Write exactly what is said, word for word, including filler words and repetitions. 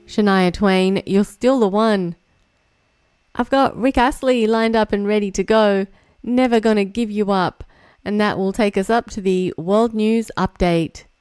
Shania Twain, you're still the one. I've got Rick Astley lined up and ready to go. Never gonna give you up. And that will take us up to the World News Update.